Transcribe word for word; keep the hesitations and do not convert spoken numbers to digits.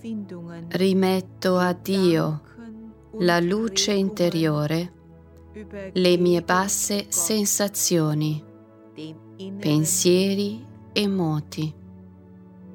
Rimetto a Dio la luce interiore, le mie basse sensazioni, pensieri e moti.